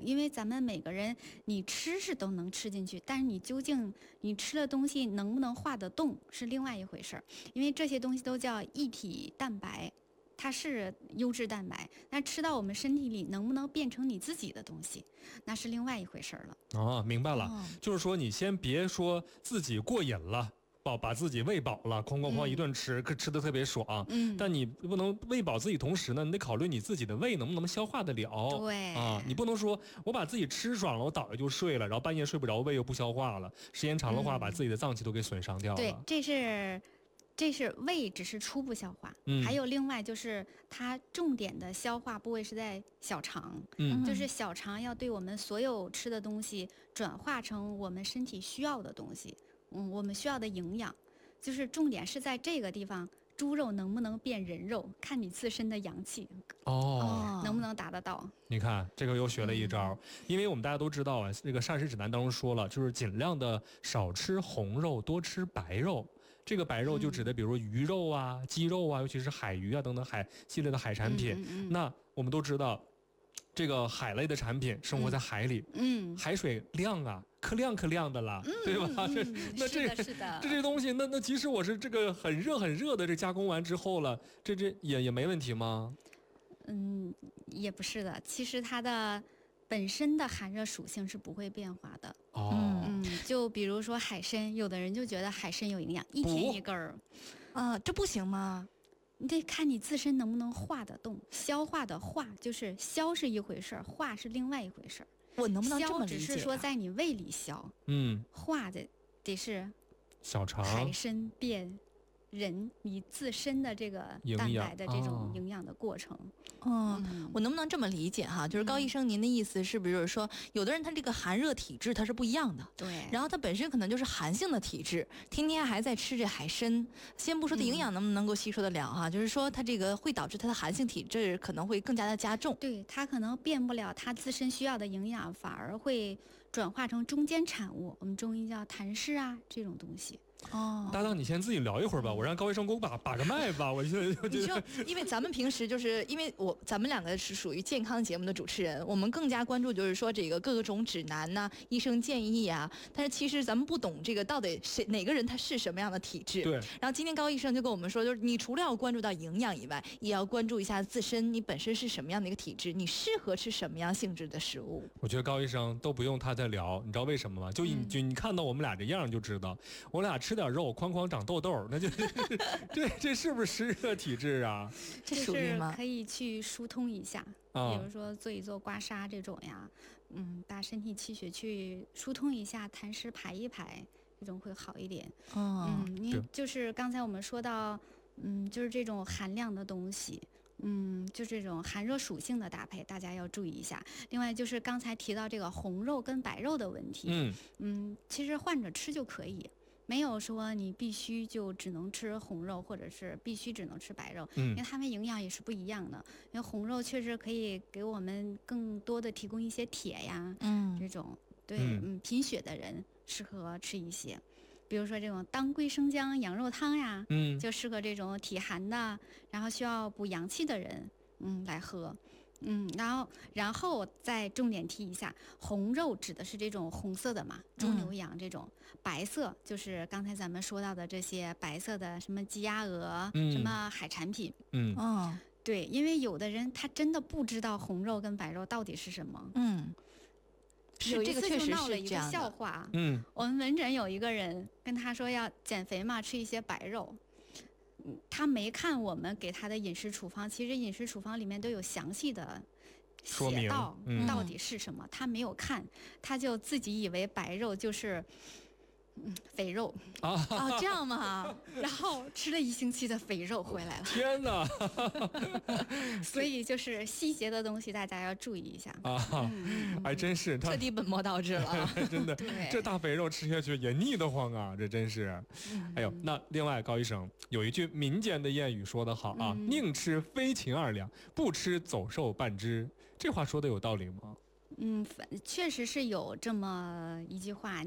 因为咱们每个人你吃是都能吃进去，但是你究竟你吃的东西能不能化得动是另外一回事儿。因为这些东西都叫异体蛋白，它是优质蛋白，但吃到我们身体里能不能变成你自己的东西，那是另外一回事儿了。 哦，明白了，就是说你先别说自己过瘾了。把自己喂饱了，哐哐哐一顿吃，吃得特别爽。但你不能喂饱自己，同时呢，你得考虑你自己的胃能不能消化得了。 对啊，你不能说我把自己吃爽了，我倒下就睡了，然后半夜睡不着，胃又不消化了，时间长的话，把自己的脏器都给损伤掉了。 对，这是胃只是初步消化，还有另外就是它重点的消化部位是在小肠，就是小肠要对我们所有吃的东西转化成我们身体需要的东西。我们需要的营养，就是重点是在这个地方，猪肉能不能变人肉，看你自身的阳气能不能达得到。 你看这个又学了一招，因为我们大家都知道啊，这个膳食指南当中说了，就是尽量的少吃红肉，多吃白肉。这个白肉就指的比如鱼肉啊、鸡肉啊，尤其是海鱼啊等等海系列的海产品。那我们都知道，这个海类的产品生活在海里，海水亮啊，可亮的了，对吧？这东西，那即使我是这个很热的这加工完之后了，这也没问题吗？ 也不是的，其实它的本身的寒热属性是不会变化的。就比如说海参，有的人就觉得海参有营养，一天一根儿， 这不行吗？ 你得看你自身能不能化得动，消化的化就是消是一回事儿，化是另外一回事儿。 我能不能这么理解？ 消只是说在你胃里消，化的得是小肠海参变人你自身的这个蛋白的这种营养的过程。 我能不能这么理解哈？就是高医生，您的意思是不是就是说，有的人他这个寒热体质他是不一样的， 对， 然后他本身可能就是寒性的体质，天天还在吃这海参，先不说他营养能够吸收得了哈，就是说他这个会导致他的寒性体质可能会更加的加重， 对，他可能变不了他自身需要的营养，反而会转化成中间产物，我们中医叫痰湿啊这种东西。 搭档，你先自己聊一会儿吧，我让高医生给我把个脉吧。我现在你说，因为咱们平时就是因为咱们两个是属于健康节目的主持人，我们更加关注就是说这个各种指南呐、医生建议啊。但是其实咱们不懂这个到底哪个人他是什么样的体质。 对。 然后今天高医生就跟我们说，就是你除了要关注到营养以外，也要关注一下自身你本身是什么样的一个体质，你适合吃什么样性质的食物。 我觉得高医生都不用他再聊，你知道为什么吗？就你看到我们俩这样就知道，我俩吃点肉哐哐长痘痘，那就这是不是湿热体质啊？ 这属于吗？ 可以去疏通一下，比如说做一做刮痧这种呀，把身体气血去疏通一下，痰湿排一排，这种会好一点。你就是刚才我们说到，就是这种寒凉的东西。就这种寒热属性的搭配，大家要注意一下。另外就是刚才提到这个红肉跟白肉的问题，其实换着吃就可以。没有说你必须就只能吃红肉，或者是必须只能吃白肉，因为它们营养也是不一样的。因为红肉确实可以给我们更多的提供一些铁呀，这种对，贫血的人适合吃一些。比如说这种当归生姜羊肉汤呀，就适合这种体寒的，然后需要补阳气的人，来喝。然后再重点提一下，红肉指的是这种红色的嘛，猪牛羊这种，白色就是刚才咱们说到的这些白色的什么鸡鸭鹅，什么海产品。对，因为有的人他真的不知道红肉跟白肉到底是什么。有一次就闹了一个笑话。我们门诊有一个人跟他说要减肥嘛，吃一些白肉。他没看我们给他的饮食处方，其实饮食处方里面都有详细的写到到底是什么，他没有看，他就自己以为白肉就是肥肉这样吗？ 然后吃了1星期的肥肉回来了。 天哪！ 所以就是细节的东西大家要注意一下还真是特地本末倒置了。 真的，这大肥肉吃下去也腻得慌啊，这真是。那另外高医生有一句民间的谚语说得好啊，宁吃飞禽2两，不吃走兽半只。这话说的有道理吗？ 确实是有这么一句话，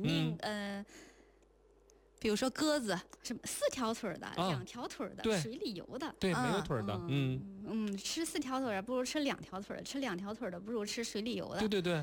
比如说鸽子， 什么4条腿的、2条腿的、水里游的， 对，没有腿的， 吃4条腿的不如吃2条腿的，吃2条腿的不如吃水里游的， 对。